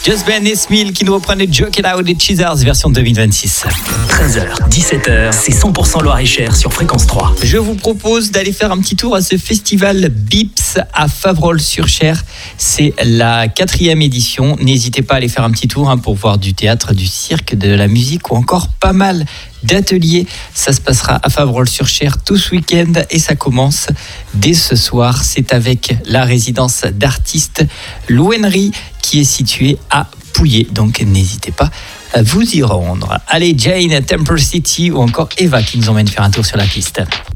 Just Ben et Smil qui nous reprennent Joke It Out des Cheezers version 2026. 13h, 17h, c'est 100% Loir-et-Cher sur Fréquence 3. Je vous propose d'aller faire un petit tour à ce festival Bips à Faverolles-sur-Cher. C'est la 4e édition. N'hésitez pas à aller faire un petit tour pour voir du théâtre, du cirque, de la musique ou encore pas mal d'ateliers. Ça se passera à Faverolles-sur-Cher tout ce week-end et ça commence dès ce soir. C'est avec la résidence d'artistes l'ONRI qui est située à Pouillet. Donc n'hésitez pas à vous y rendre. Allez, Jane, Temple City ou encore Eva qui nous emmène faire un tour sur la piste.